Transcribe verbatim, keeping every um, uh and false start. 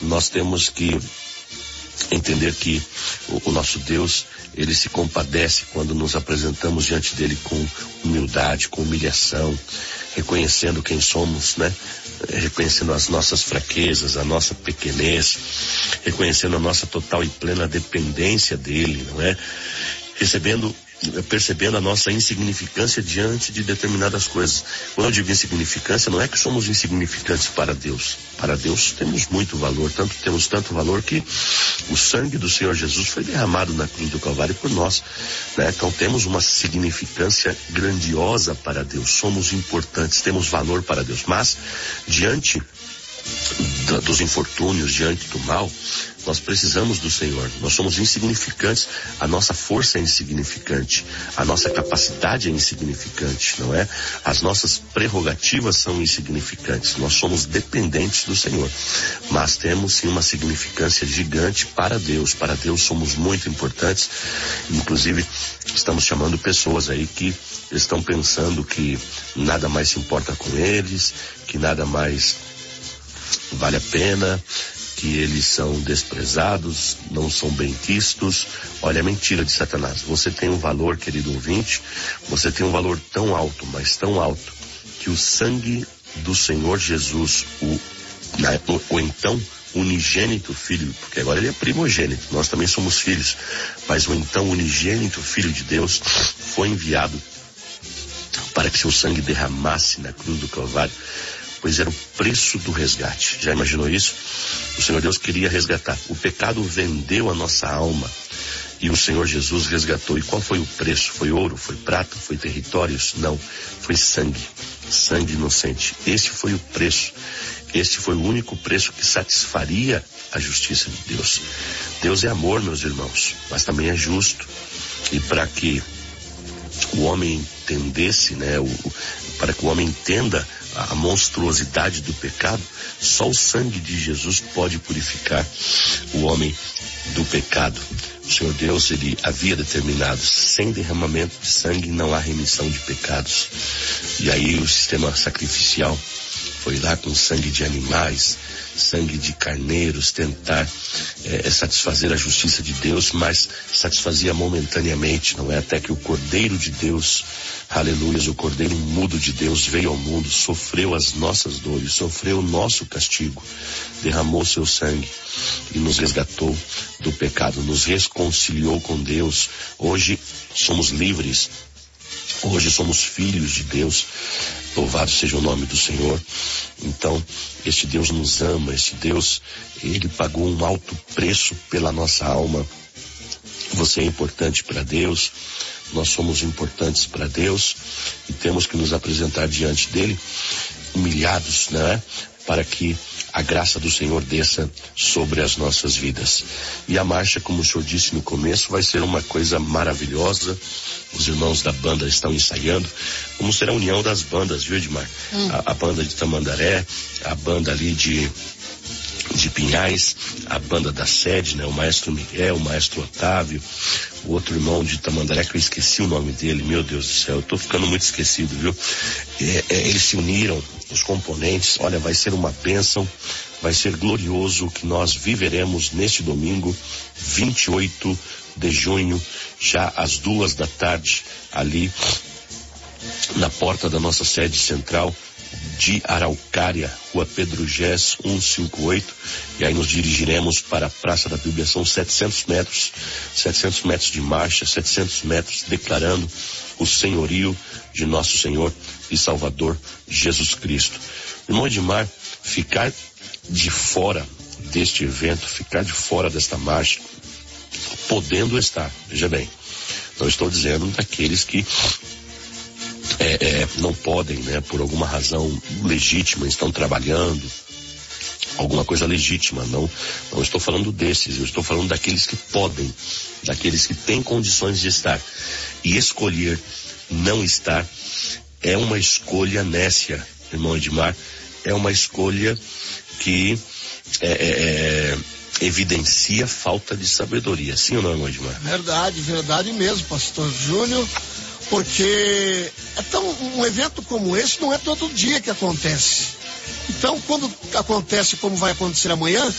nós temos que entender que o, o nosso Deus, ele se compadece quando nos apresentamos diante dele com humildade, com humilhação, reconhecendo quem somos, né? Reconhecendo as nossas fraquezas, a nossa pequenez, reconhecendo a nossa total e plena dependência dele, não é? Recebendo, percebendo a nossa insignificância diante de determinadas coisas. Quando eu digo insignificância, não é que somos insignificantes para Deus. Para Deus temos muito valor, tanto temos tanto valor que o sangue do Senhor Jesus foi derramado na cruz do Calvário por nós, né? Então temos uma significância grandiosa para Deus, somos importantes, temos valor para Deus, mas diante da, dos infortúnios, diante do mal, nós precisamos do Senhor. Nós somos insignificantes, a nossa força é insignificante, a nossa capacidade é insignificante, não é? As nossas prerrogativas são insignificantes, nós somos dependentes do Senhor, mas temos sim uma significância gigante para Deus. Para Deus somos muito importantes. Inclusive estamos chamando pessoas aí que estão pensando que nada mais se importa com eles, que nada mais vale a pena, que eles são desprezados, não são benquistos. Olha, é mentira de Satanás. Você tem um valor, querido ouvinte, você tem um valor tão alto, mas tão alto, que o sangue do Senhor Jesus, o, na, o, o então unigênito Filho, porque agora ele é primogênito, nós também somos filhos, mas o então unigênito Filho de Deus foi enviado para que seu sangue derramasse na cruz do Calvário, pois era o preço do resgate. Já imaginou isso? O Senhor Deus queria resgatar. O pecado vendeu a nossa alma e o Senhor Jesus resgatou. E qual foi o preço? Foi ouro? Foi prata? Foi territórios? Não. Foi sangue. Sangue inocente. Esse foi o preço. Esse foi o único preço que satisfaria a justiça de Deus. Deus é amor, meus irmãos, mas também é justo. E para que o homem entendesse, né, o, para que o homem entenda a monstruosidade do pecado, só o sangue de Jesus pode purificar o homem do pecado. O Senhor Deus, ele havia determinado, sem derramamento de sangue não há remissão de pecados. E aí o sistema sacrificial foi lá com sangue de animais, sangue de carneiros, tentar é, satisfazer a justiça de Deus, mas satisfazia momentaneamente, não é? Até que o Cordeiro de Deus, aleluia, o Cordeiro mudo de Deus veio ao mundo, sofreu as nossas dores, sofreu o nosso castigo, derramou seu sangue e nos resgatou do pecado, nos reconciliou com Deus. Hoje somos livres. Hoje somos filhos de Deus, louvado seja o nome do Senhor. Então, este Deus nos ama, este Deus, ele pagou um alto preço pela nossa alma. Você é importante para Deus, nós somos importantes para Deus e temos que nos apresentar diante dele humilhados, né? Para que a graça do Senhor desça sobre as nossas vidas. E a marcha, como o senhor disse no começo, vai ser uma coisa maravilhosa. Os irmãos da banda estão ensaiando como será a união das bandas, viu, Edmar? Hum. A, a banda de Tamandaré, a banda ali de de Pinhais, a banda da sede, né? O maestro Miguel, o maestro Otávio, o outro irmão de Tamandaré, que eu esqueci o nome dele, meu Deus do céu, eu tô ficando muito esquecido, viu? É, é, eles se uniram, os componentes, olha, vai ser uma bênção, vai ser glorioso o que nós viveremos neste domingo, vinte e oito de junho, já às duas da tarde, ali na porta da nossa sede central de Araucária, Rua Pedro Gés, cento e cinquenta e oito, e aí nos dirigiremos para a Praça da Bíblia. São setecentos metros, setecentos metros de marcha, setecentos metros declarando o senhorio de nosso Senhor e Salvador Jesus Cristo. Irmão Edmar, ficar de fora deste evento, ficar de fora desta marcha, podendo estar, veja bem, não estou dizendo daqueles que É, é, não podem, né, por alguma razão legítima, estão trabalhando, alguma coisa legítima, não, não estou falando desses, eu estou falando daqueles que podem, daqueles que têm condições de estar, e escolher não estar é uma escolha nécia, irmão Edmar, é uma escolha que é, é, é, evidencia falta de sabedoria, sim ou não, irmão Edmar? Verdade, verdade mesmo, pastor Júnior. Porque é tão, um evento como esse não é todo dia que acontece. Então, quando acontece como vai acontecer amanhã,